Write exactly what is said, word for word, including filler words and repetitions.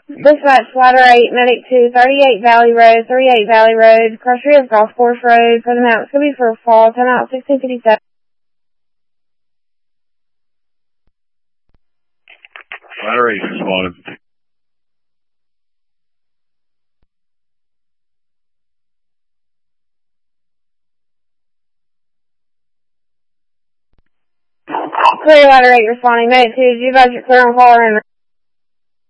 Dispatch, Ladder eight, Medic two, thirty-eight Valley Road, thirty-eight Valley Road, Cross River Golf Course Road, for the mount, it's going to be for fall, time out sixteen fifty-seven. Ladder eight responded. Clear Ladder eight responding, Medic two, did you advise your clear on caller and